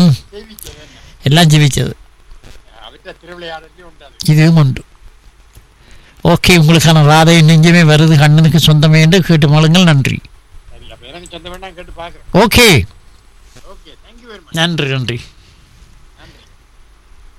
எல்லாம் ஜீவிச்சது. இதுவும் உண்டு. ஓகே, உங்களுக்கான ராதை நெஞ்சமே வருது கண்ணனுக்கு சொந்தமே என்று கேட்டு மாளுங்கள். நன்றி. ஓகே, நன்றி நன்றி.